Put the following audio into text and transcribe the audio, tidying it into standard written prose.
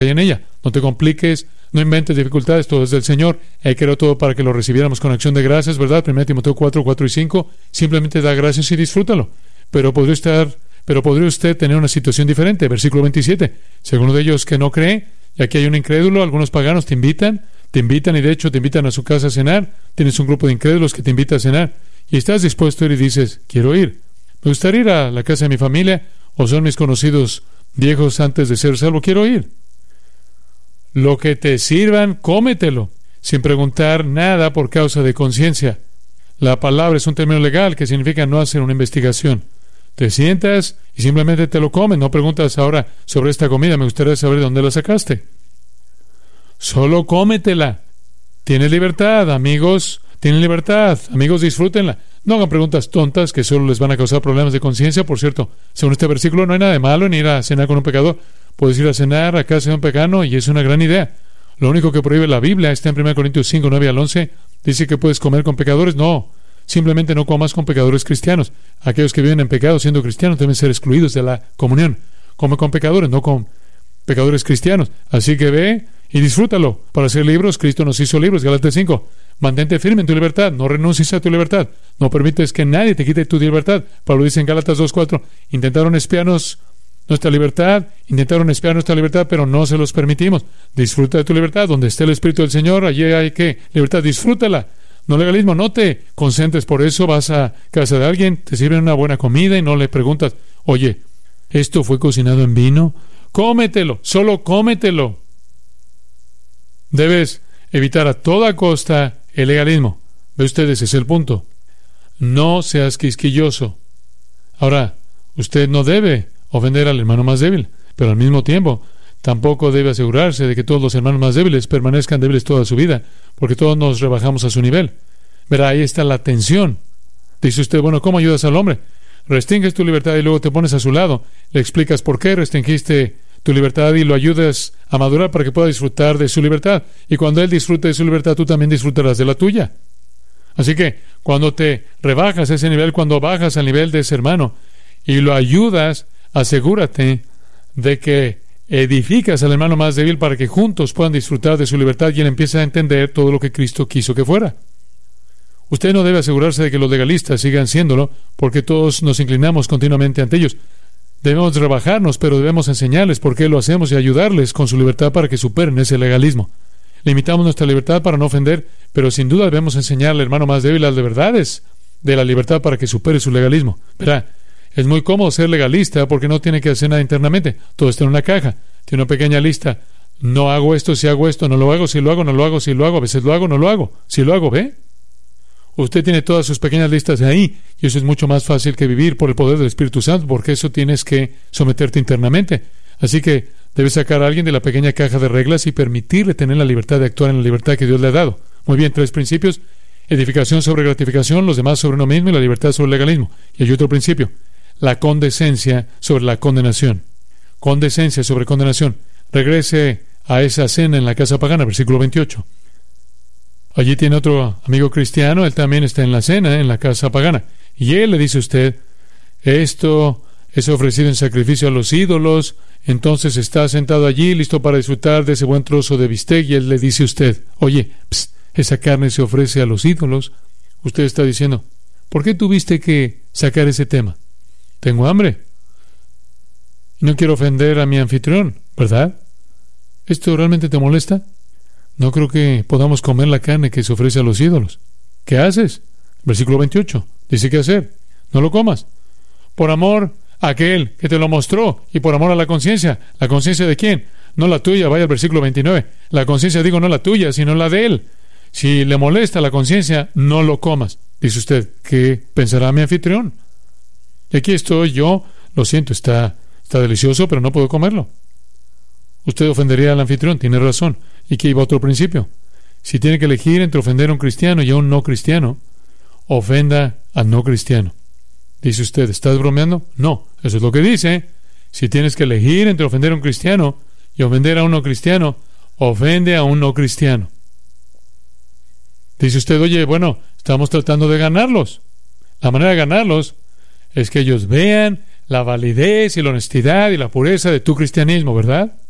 en ella. No te compliques, no inventes dificultades, todo es del Señor. Él creó todo para que lo recibiéramos con acción de gracias, ¿verdad? 1 Timoteo 4, 4 y 5. Simplemente da gracias y disfrútalo. Pero podría usted tener una situación diferente. Versículo 27. Si alguno de ellos que no cree, y aquí hay un incrédulo, algunos paganos te invitan y de hecho te invitan a su casa a cenar. Tienes un grupo de incrédulos que te invita a cenar y estás dispuesto a ir y dices, quiero ir. Me gustaría ir a la casa de mi familia, o son mis conocidos viejos antes de ser salvo, quiero ir. Lo que te sirvan, cómetelo, sin preguntar nada por causa de conciencia. La palabra es un término legal que significa no hacer una investigación. Te sientas y simplemente te lo comes. No preguntas ahora sobre esta comida, me gustaría saber de dónde la sacaste. Solo cómetela. Tienes libertad, amigos. Tienen libertad. Amigos, disfrútenla. No hagan preguntas tontas que solo les van a causar problemas de conciencia. Por cierto, según este versículo, no hay nada de malo en ir a cenar con un pecador. Puedes ir a cenar a casa de un pagano y es una gran idea. Lo único que prohíbe la Biblia está en 1 Corintios 5, 9 al 11. Dice que puedes comer con pecadores. No, simplemente no comas con pecadores cristianos. Aquellos que viven en pecado siendo cristianos deben ser excluidos de la comunión. Come con pecadores, no con pecadores cristianos. Así que ve y disfrútalo. Para hacer libros, Cristo nos hizo libros. Gálatas 5. Mantente firme en tu libertad. No renuncies a tu libertad. No permites que nadie te quite tu libertad. Pablo dice en Gálatas 2:4. Intentaron espiarnos nuestra libertad, pero no se los permitimos. Disfruta de tu libertad. Donde esté el Espíritu del Señor, allí hay que libertad. Disfrútala. No legalismo. No te concentres por eso. Vas a casa de alguien, te sirven una buena comida y no le preguntas, oye, ¿esto fue cocinado en vino? Cómetelo. Solo cómetelo. Debes evitar a toda costa el legalismo. ¿Ve ustedes? Ese es el punto. No seas quisquilloso. Ahora, usted no debe ofender al hermano más débil, pero al mismo tiempo tampoco debe asegurarse de que todos los hermanos más débiles permanezcan débiles toda su vida, porque todos nos rebajamos a su nivel. Verá, ahí está la tensión. Dice usted, bueno, ¿cómo ayudas al hombre? Restringes tu libertad y luego te pones a su lado. Le explicas por qué restringiste tu libertad y lo ayudas a madurar para que pueda disfrutar de su libertad. Y cuando él disfrute de su libertad, tú también disfrutarás de la tuya. Así que, cuando te rebajas a ese nivel, cuando bajas al nivel de ese hermano y lo ayudas, asegúrate de que edificas al hermano más débil para que juntos puedan disfrutar de su libertad y él empiece a entender todo lo que Cristo quiso que fuera. Usted no debe asegurarse de que los legalistas sigan siéndolo, porque todos nos inclinamos continuamente ante ellos. Debemos rebajarnos, pero debemos enseñarles por qué lo hacemos y ayudarles con su libertad para que superen ese legalismo. Limitamos nuestra libertad para no ofender, pero sin duda debemos enseñar al hermano más débil las verdades de la libertad para que supere su legalismo. Verá, es muy cómodo ser legalista porque no tiene que hacer nada internamente. Todo está en una caja. Tiene una pequeña lista. No hago esto, si hago esto, no lo hago, si lo hago, no lo hago, si lo hago, a veces lo hago, no lo hago. Si lo hago, ¿ve? Usted tiene todas sus pequeñas listas ahí, y eso es mucho más fácil que vivir por el poder del Espíritu Santo, porque eso tienes que someterte internamente. Así que debes sacar a alguien de la pequeña caja de reglas y permitirle tener la libertad de actuar en la libertad que Dios le ha dado. Muy bien, 3 principios: edificación sobre gratificación, los demás sobre uno mismo y la libertad sobre el legalismo. Y hay otro principio: la condescencia sobre la condenación. Condescencia sobre condenación. Regrese a esa cena en la casa pagana, versículo 28. Allí tiene otro amigo cristiano, él también está en la cena, en la casa pagana. Y él le dice a usted, esto es ofrecido en sacrificio a los ídolos. Entonces está sentado allí, listo para disfrutar de ese buen trozo de bistec, y él le dice a usted, oye, esa carne se ofrece a los ídolos. Usted está diciendo, ¿por qué tuviste que sacar ese tema? Tengo hambre. No quiero ofender a mi anfitrión, ¿verdad? ¿Esto realmente te molesta? No creo que podamos comer la carne que se ofrece a los ídolos. ¿Qué haces? Versículo 28. Dice qué hacer. No lo comas. Por amor a aquel que te lo mostró y por amor a la conciencia. ¿La conciencia de quién? No la tuya. Vaya al versículo 29. La conciencia, digo, no la tuya, sino la de él. Si le molesta la conciencia, no lo comas. Dice usted, ¿qué pensará mi anfitrión? Y aquí estoy yo. Lo siento, está delicioso, pero no puedo comerlo. Usted ofendería al anfitrión, tiene razón. Y aquí iba otro principio. Si tiene que elegir entre ofender a un cristiano y a un no cristiano, ofenda al no cristiano. Dice usted, ¿estás bromeando? No, eso es lo que dice. Si tienes que elegir entre ofender a un cristiano y ofender a un no cristiano, ofende a un no cristiano. Dice usted, oye, bueno, estamos tratando de ganarlos. La manera de ganarlos es que ellos vean la validez y la honestidad y la pureza de tu cristianismo, ¿verdad?